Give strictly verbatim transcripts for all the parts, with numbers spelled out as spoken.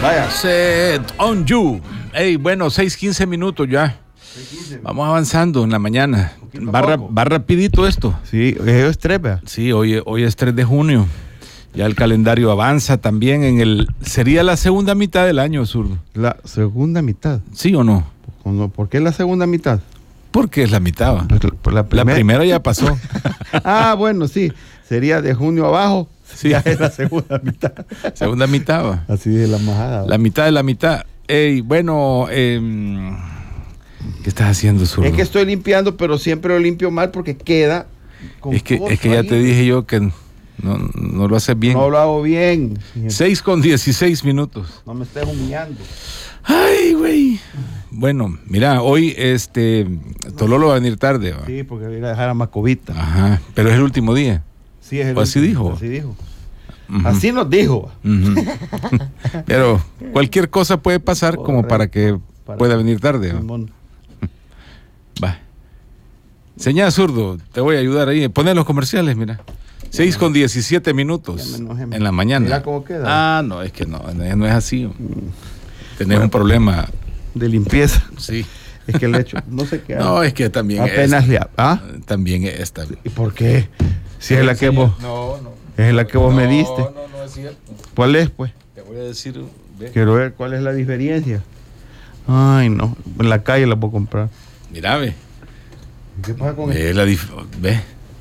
Vaya. Set on you. Hey, bueno, seis quince minutos ya. Vamos avanzando en la mañana. Va, ra- va rapidito esto. Sí, es tres, ¿verdad? Sí, hoy, hoy es tres de junio. Ya el calendario avanza también en el... Sería la segunda mitad del año, Zurdo. La segunda mitad. ¿Sí o no? ¿Por qué la segunda mitad? Porque es la mitad, ¿va? Pues la, pues la, La primera ya pasó. Ah, bueno, sí. Sería de junio abajo. Sí. Ya es la segunda mitad. Segunda mitad, ¿va? Así es la majada. ¿va? La mitad de la mitad. Ey, bueno, eh, ¿qué estás haciendo, Zurdo? Es que estoy limpiando, pero siempre lo limpio mal porque queda con Es que, coso es que ya ahí. te dije yo que no, no lo haces bien. No lo hago bien. seis con dieciséis minutos. No me estés humillando. Ay, güey. Bueno, mira, hoy este Tololo va a venir tarde, ¿va? Sí, porque voy a dejar a Macovita. Ajá, pero es el último día. Sí, es el ¿O así último, dijo? Así dijo. Ujú. Así nos dijo. Ujú. Pero cualquier cosa puede pasar como Correcto. para que Para- pueda venir tarde, ¿va? Simón. Va. Señal, Zurdo, te voy a ayudar ahí. Poner los comerciales, mira. seis con diecisiete minutos Ya me enojé. en la mañana. Mira cómo queda. Ah, no, es que no, no es así. Tenés un problema. De limpieza. Sí. Es que el hecho, no sé qué. No, es que también Apenas esta, le. ¿Ah? también esta. ¿Y por qué? Si es la que vos. No, no. Es la que vos me diste. No, no, no es cierto. ¿Cuál es, pues? Te voy a decir. Ve. Quiero ver cuál es la diferencia. Ay, no. En la calle la puedo comprar. Mira, ve. ¿Qué pasa con Ve la dif- Ve.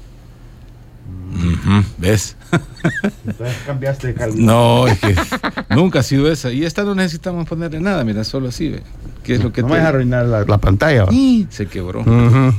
Ujú, ¿ves? Entonces cambiaste de calidad. No, es que nunca ha sido esa. Y esta no necesitamos ponerle nada, mira, solo así, ve. ¿Qué es lo que No te... me vas a arruinar la, la pantalla. ¿va? Y se quebró. Ujú.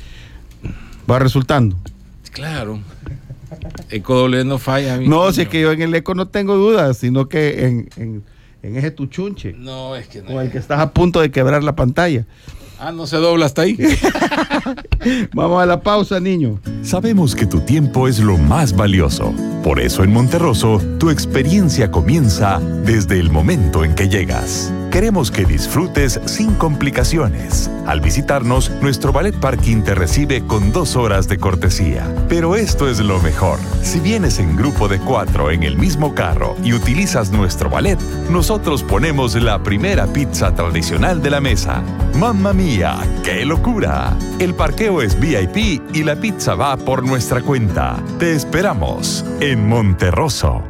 Va resultando. Claro. Ecodoble no falla. mi No, niño. si es que yo en el eco no tengo dudas, sino que en, en, en ese tuchunche, No, es que no. con el que estás a punto de quebrar la pantalla. Ah, no se dobla hasta ahí. Vamos a la pausa, niño. Sabemos que tu tiempo es lo más valioso. Por eso en Monterroso, tu experiencia comienza desde el momento en que llegas. Queremos que disfrutes sin complicaciones. Al visitarnos, nuestro ballet parking te recibe con dos horas de cortesía. Pero esto es lo mejor. Si vienes en grupo de cuatro en el mismo carro y utilizas nuestro ballet, nosotros ponemos la primera pizza tradicional de la mesa. ¡Mamma mía! ¡Qué locura! El parqueo es V I P y la pizza va por nuestra cuenta. Te esperamos en Monterroso.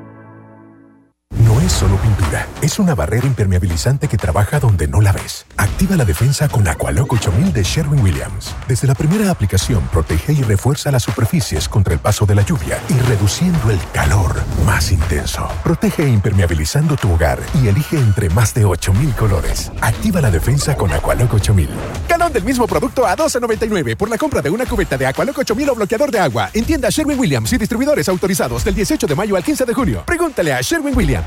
No es solo pintura, es una barrera impermeabilizante que trabaja donde no la ves. Activa la defensa con Aqualock ocho mil de Sherwin-Williams. Desde la primera aplicación, protege y refuerza las superficies contra el paso de la lluvia y reduciendo el calor más intenso. Protege impermeabilizando tu hogar y elige entre más de ocho mil colores. Activa la defensa con Aqualock ocho mil. Galón del mismo producto a doce noventa y nueve por la compra de una cubeta de Aqualock ocho mil o bloqueador de agua. En tienda Sherwin-Williams y distribuidores autorizados del dieciocho de mayo al quince de junio. Pregúntale a Sherwin-Williams.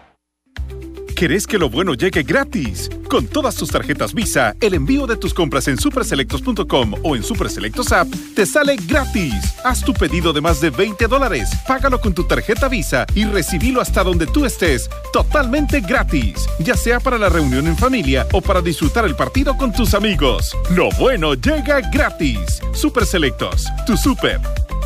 ¿Querés que lo bueno llegue gratis? Con todas tus tarjetas Visa, el envío de tus compras en superselectos punto com o en Superselectos App te sale gratis. Haz tu pedido de más de veinte dólares, págalo con tu tarjeta Visa y recibilo hasta donde tú estés, totalmente gratis, ya sea para la reunión en familia o para disfrutar el partido con tus amigos. Lo bueno llega gratis. Superselectos, tu super.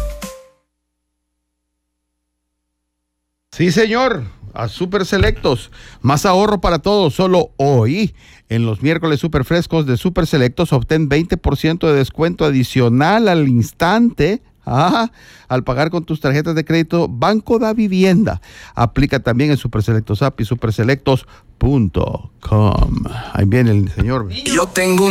Sí, señor. A Super Selectos. Más ahorro para todos. Solo hoy, en los miércoles super frescos de Super Selectos, obtén veinte por ciento de descuento adicional al instante. Ah, al pagar con tus tarjetas de crédito Banco da Vivienda. Aplica también en Super Selectos App y superselectos punto com. Ahí viene el señor. Yo tengo